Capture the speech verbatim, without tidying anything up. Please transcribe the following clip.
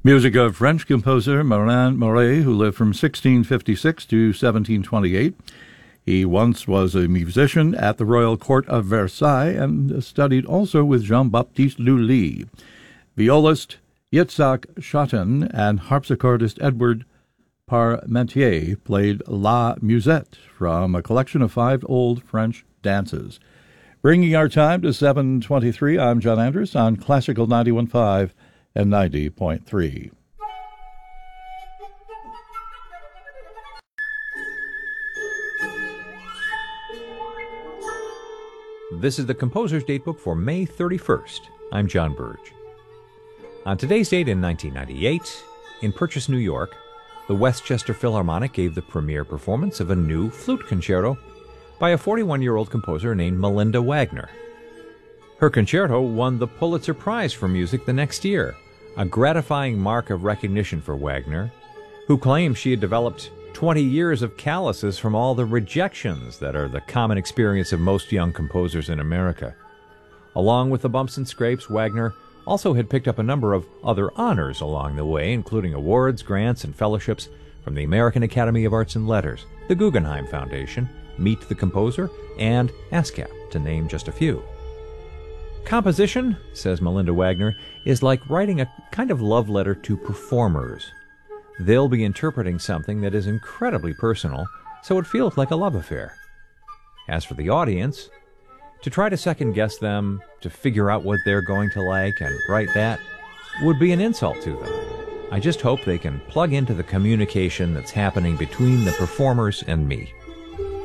Music of French composer Marin Moret, who lived from sixteen fifty-six to seventeen twenty-eight. He once was a musician at the royal court of Versailles and studied also with Jean-Baptiste Lully. Violist Yitzhak Chatin and harpsichordist Edward Parmentier played La Musette from a collection of five old French dances. Bringing our time to seven twenty-three, I'm John Andrews on Classical ninety-one point five and ninety point three. This is the Composer's Datebook for May thirty-first. I'm John Burge. On today's date in nineteen ninety-eight, in Purchase, New York, the Westchester Philharmonic gave the premiere performance of a new flute concerto by a forty-one-year-old composer named Melinda Wagner. Her concerto won the Pulitzer Prize for Music the next year, a gratifying mark of recognition for Wagner, who claimed she had developed twenty years of calluses from all the rejections that are the common experience of most young composers in America. Along with the bumps and scrapes, Wagner also had picked up a number of other honors along the way, including awards, grants, and fellowships from the American Academy of Arts and Letters, the Guggenheim Foundation, Meet the Composer, and ASCAP, to name just a few. Composition, says Melinda Wagner, is like writing a kind of love letter to performers. They'll be interpreting something that is incredibly personal, so it feels like a love affair. As for the audience, to try to second-guess them, to figure out what they're going to like and write that, would be an insult to them. I just hope they can plug into the communication that's happening between the performers and me.